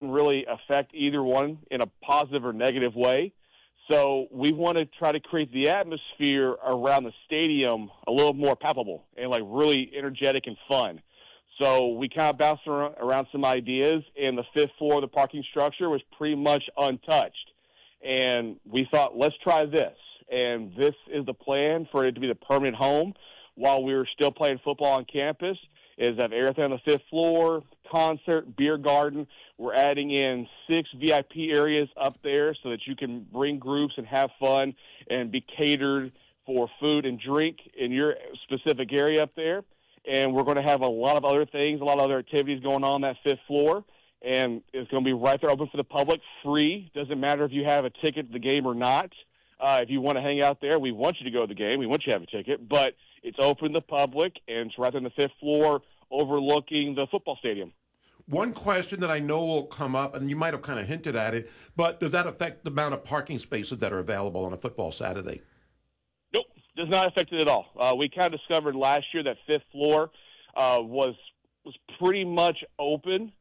can really affect either one in a positive or negative way. So we want to try to create the atmosphere around the stadium a little more palpable and like really energetic and fun. So we kind of bounced around some ideas, and the fifth floor of the parking structure was pretty much untouched. And we thought, let's try this. And this is the plan for it to be the permanent home while we were still playing football on campus, is have everything on the fifth floor, concert, beer garden. We're adding in 6 VIP areas up there so that you can bring groups and have fun and be catered for food and drink in your specific area up there. And we're going to have a lot of other things, a lot of other activities going on that fifth floor. And it's going to be right there open for the public, free. Doesn't matter if you have a ticket to the game or not. If you want to hang out there, we want you to go to the game. We want you to have a ticket. But it's open to the public, and it's right there on the fifth floor overlooking the football stadium. One question that I know will come up, and you might have kind of hinted at it, but does that affect the amount of parking spaces that are available on a football Saturday? Nope, does not affect it at all. We kind of discovered last year that fifth floor was pretty much open,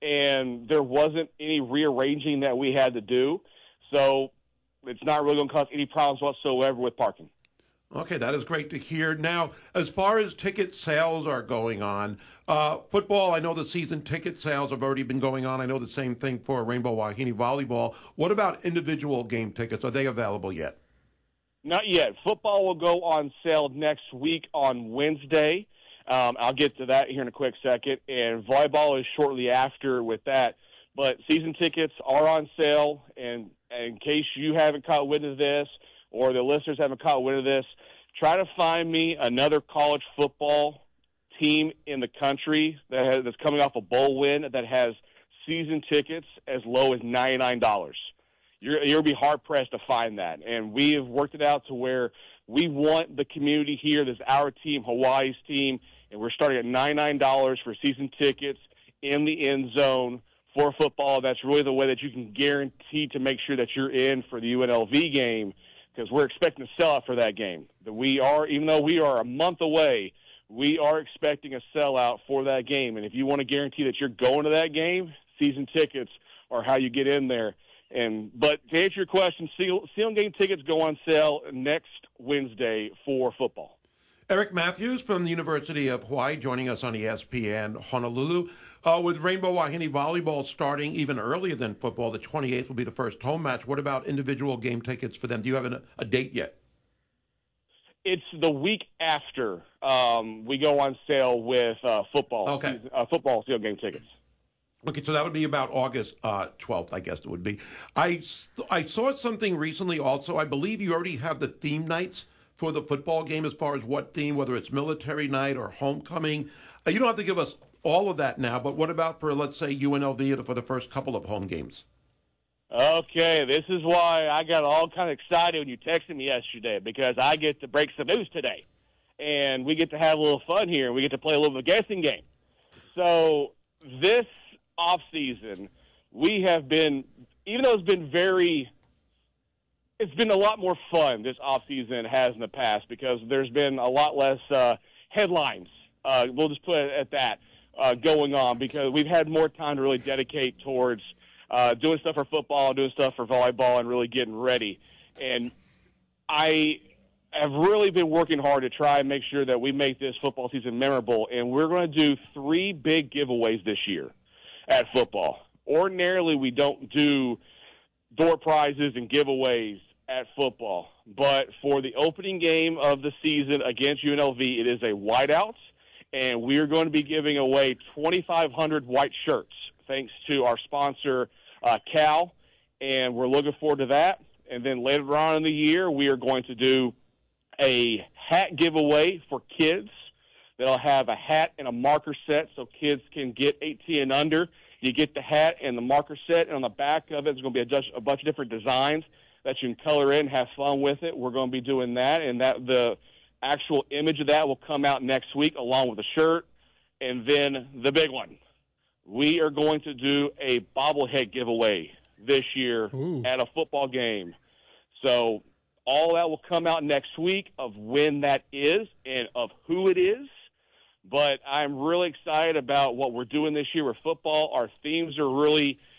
and there wasn't any rearranging that we had to do. So it's not really going to cause any problems whatsoever with parking. Okay, that is great to hear. Now, as far as ticket sales are going on, football, I know the season ticket sales have already been going on. I know the same thing for Rainbow Wahine Volleyball. What about individual game tickets? Are they available yet? Not yet. Football will go on sale next week on Wednesday. I'll get to that here in a quick second. And volleyball is shortly after with that. But season tickets are on sale, and in case you haven't caught wind of this or the listeners haven't caught wind of this, try to find me another college football team in the country that's coming off a bowl win that has season tickets as low as $99. You'll be hard-pressed to find that. And we have worked it out to where we want the community here. This is our team, Hawaii's team, and we're starting at $99 for season tickets in the end zone for football. That's really the way that you can guarantee to make sure that you're in for the UNLV game, because we're expecting to sell out for that game. Even though we are a month away, we are expecting a sellout for that game. And if you want to guarantee that you're going to that game, season tickets are how you get in there. But to answer your question, season game tickets go on sale next Wednesday for football. Eric Matthews from the University of Hawaii joining us on ESPN Honolulu. With Rainbow Wahine Volleyball starting even earlier than football, the 28th will be the first home match. What about individual game tickets for them? Do you have a date yet? It's the week after we go on sale with football. Okay. Football season game tickets. Okay, so that would be about August 12th, I guess it would be. I saw something recently also. I believe you already have the theme nights for the football game as far as what theme, whether it's military night or homecoming. You don't have to give us all of that now, but what about for, let's say, UNLV for the first couple of home games? Okay, this is why I got all kind of excited when you texted me yesterday, because I get to break some news today. And we get to have a little fun here, and we get to play a little bit of a guessing game. So this off-season, we have been, even though it's been a lot more fun this off-season than it has in the past, because there's been a lot less headlines. We'll just put it at that going on, because we've had more time to really dedicate towards doing stuff for football, doing stuff for volleyball, and really getting ready. And I have really been working hard to try and make sure that we make this football season memorable, and we're going to do 3 big giveaways this year at football. Ordinarily, we don't do door prizes and giveaways at football, but for the opening game of the season against UNLV, it is a whiteout, and we are going to be giving away 2,500 white shirts, thanks to our sponsor, Cal, and we're looking forward to that. And then later on in the year, we are going to do a hat giveaway for kids. That'll have a hat and a marker set so kids can get 18 and under. You get the hat and the marker set, and on the back of it, there's going to be a bunch of different designs that you can color in, have fun with it. We're going to be doing that, and the actual image of that will come out next week along with the shirt. And then the big one, we are going to do a bobblehead giveaway this year at a football game. So all that will come out next week of when that is and of who it is. But I'm really excited about what we're doing this year with football. Our themes are really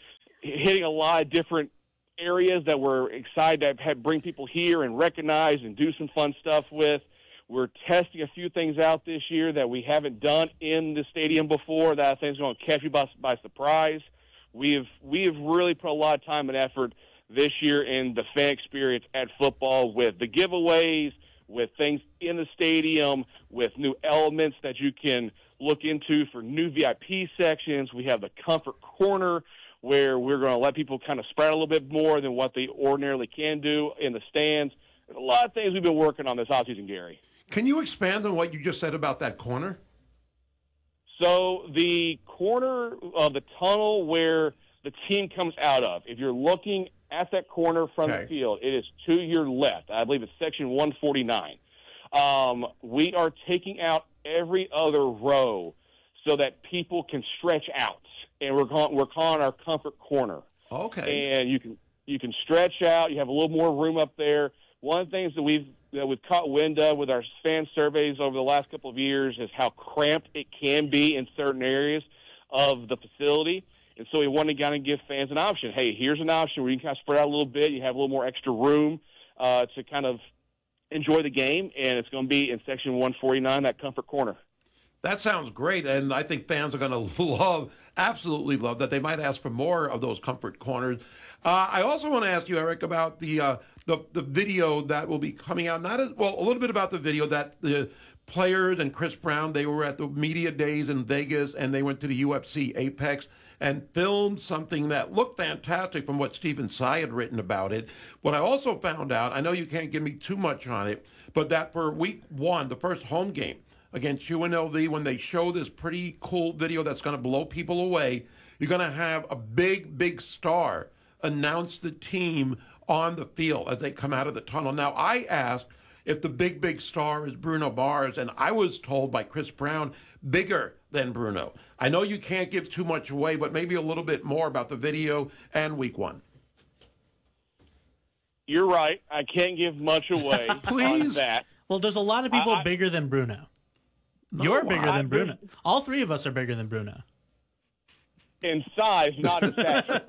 hitting a lot of different areas that we're excited to bring people here and recognize and do some fun stuff with. We're testing a few things out this year that we haven't done in the stadium before that I think is going to catch you by surprise. We have really put a lot of time and effort this year in the fan experience at football with the giveaways, with things in the stadium, with new elements that you can look into for new VIP sections. We have the Comfort Corner, where we're going to let people kind of spread a little bit more than what they ordinarily can do in the stands. There's a lot of things we've been working on this offseason, Gary. Can you expand on what you just said about that corner? So the corner of the tunnel where the team comes out of, if you're looking at that corner from the field, it is to your left. I believe it's section 149. We are taking out every other row so that people can stretch out. And we're calling our Comfort Corner. Okay. And you can stretch out. You have a little more room up there. One of the things that we've caught wind of with our fan surveys over the last couple of years is how cramped it can be in certain areas of the facility. And so we want to kind of give fans an option. Hey, here's an option where you can kind of spread out a little bit. You have a little more extra room to kind of enjoy the game. And it's going to be in section 149, that Comfort Corner. That sounds great, and I think fans are going to absolutely love that. They might ask for more of those comfort corners. I also want to ask you, Eric, about the video that will be coming out. A little bit about the video that the players and Chris Brown, they were at the media days in Vegas, and they went to the UFC Apex and filmed something that looked fantastic from what Stephen Tsai had written about it. What I also found out, I know you can't give me too much on it, but that for week 1, the first home game against UNLV, when they show this pretty cool video that's going to blow people away, you're going to have a big star announce the team on the field as they come out of the tunnel. Now, I asked if the big star is Bruno Mars, and I was told by Chris Brown, bigger than Bruno. I know you can't give too much away, but maybe a little bit more about the video and week 1. You're right. I can't give much away on that. Well, there's a lot of people bigger than Bruno. You're bigger than Bruno. All three of us are bigger than Bruno. In size, not in stature.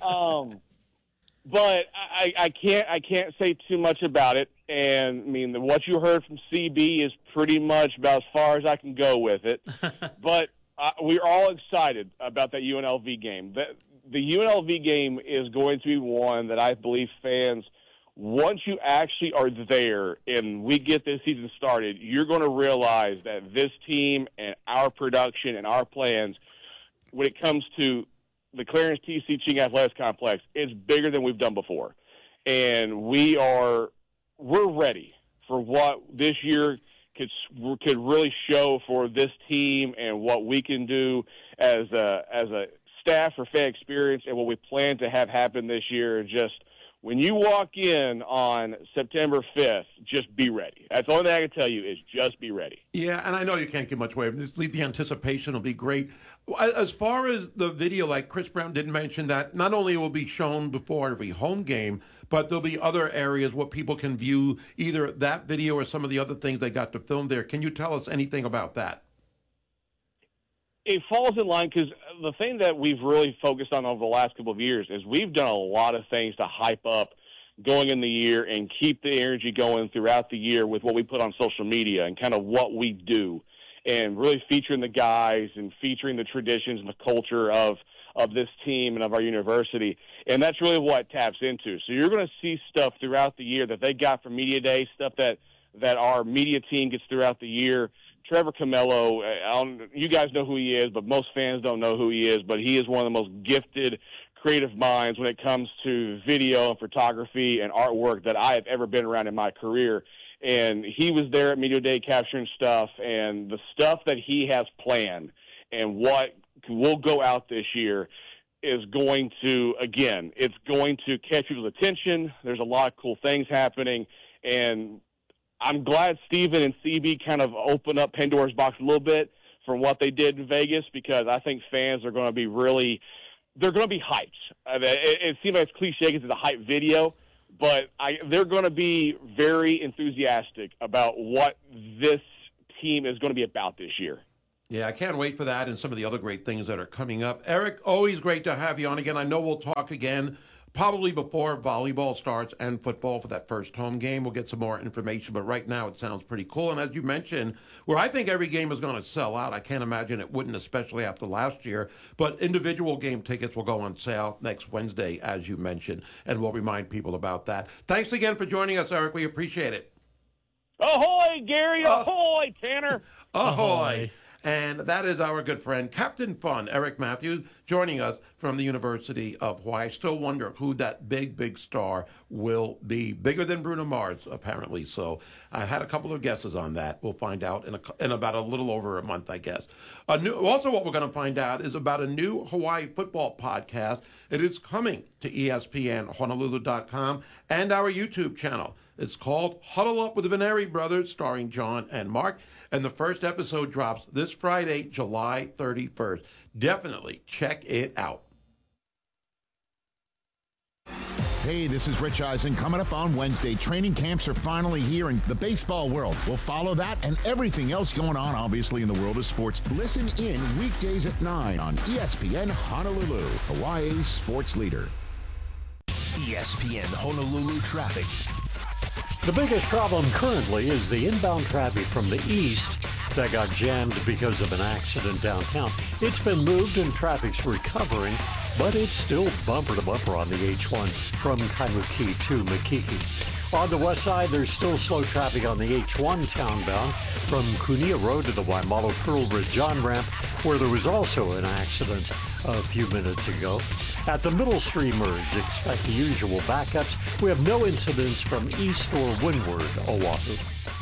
But I can't say too much about it. And I mean, what you heard from CB is pretty much about as far as I can go with it. But we're all excited about that UNLV game. The UNLV game is going to be one that I believe fans, once you actually are there and we get this season started, you're going to realize that this team and our production and our plans, when it comes to the Clarence T.C. Ching Athletics Complex, it's bigger than we've done before. And we're ready for what this year could really show for this team and what we can do as a staff for fan experience and what we plan to have happen this year. Just when you walk in on September 5th, just be ready. That's the only thing I can tell you is just be ready. Yeah, and I know you can't give much away. The anticipation will be great. As far as the video, like Chris Brown did mention that not only will be shown before every home game, but there'll be other areas where people can view either that video or some of the other things they got to film there. Can you tell us anything about that? It falls in line because the thing that we've really focused on over the last couple of years is we've done a lot of things to hype up going in the year and keep the energy going throughout the year with what we put on social media and kind of what we do and really featuring the guys and featuring the traditions and the culture of this team and of our university. And that's really what it taps into. So you're going to see stuff throughout the year that they got from Media Day, stuff that our media team gets throughout the year. Trevor Camello, you guys know who he is, but most fans don't know who he is, but he is one of the most gifted creative minds when it comes to video and photography and artwork that I have ever been around in my career. And he was there at Media Day capturing stuff, and the stuff that he has planned and what will go out this year is going to, again, it's going to catch people's attention. There's a lot of cool things happening, and I'm glad Steven and CB kind of opened up Pandora's box a little bit from what they did in Vegas, because I think fans are going to be they're going to be hyped. It seems like it's cliche because it's a hype video, but they're going to be very enthusiastic about what this team is going to be about this year. Yeah, I can't wait for that and some of the other great things that are coming up. Eric, always great to have you on again. I know we'll talk again probably before volleyball starts and football for that first home game. We'll get some more information, but right now it sounds pretty cool. And as you mentioned, where I think every game is going to sell out, I can't imagine it wouldn't, especially after last year, but individual game tickets will go on sale next Wednesday, as you mentioned, and we'll remind people about that. Thanks again for joining us, Eric. We appreciate it. Ahoy, Gary! Ahoy, Tanner! Ahoy! And that is our good friend, Captain Fun, Eric Matthews, joining us from the University of Hawaii. I still wonder who that big star will be. Bigger than Bruno Mars, apparently. So I had a couple of guesses on that. We'll find out in about a little over a month, I guess. Also, what we're going to find out is about a new Hawaii football podcast. It is coming to ESPN, Honolulu.com, and our YouTube channel. It's called Huddle Up with the Veneri Brothers, starring John and Mark. And the first episode drops this Friday, July 31st. Definitely check it out. Hey, this is Rich Eisen. Coming up on Wednesday, training camps are finally here in the baseball world. We'll follow that and everything else going on, obviously, in the world of sports. Listen in weekdays at 9 on ESPN Honolulu, Hawaii's sports leader. ESPN Honolulu traffic. The biggest problem currently is the inbound traffic from the east that got jammed because of an accident downtown. It's been moved and traffic's recovering, but it's still bumper to bumper on the H1 from Kaimuki to Makiki. On the west side, there's still slow traffic on the H1 townbound from Kunia Road to the Waimalu Pearl Ridge on-ramp, where there was also an accident a few minutes ago. At the Middle Stream merge, expect the usual backups. We have no incidents from east or windward Oahu.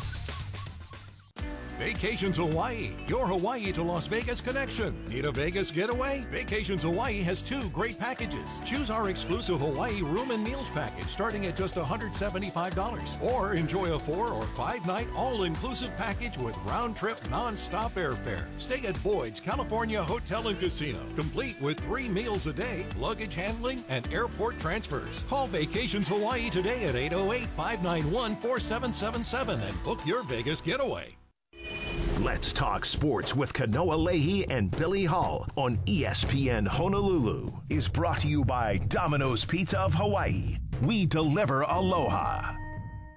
Vacations Hawaii, your Hawaii to Las Vegas connection. Need a Vegas getaway? Vacations Hawaii has two great packages. Choose our exclusive Hawaii room and meals package starting at just $175. Or enjoy a 4 or 5 night all-inclusive package with round-trip non-stop airfare. Stay at Boyd's California Hotel and Casino, complete with 3 meals a day, luggage handling, and airport transfers. Call Vacations Hawaii today at 808-591-4777 and book your Vegas getaway. Let's talk sports with Kanoa Leahy and Billy Hall on ESPN Honolulu is brought to you by Domino's Pizza of Hawaii. We deliver aloha.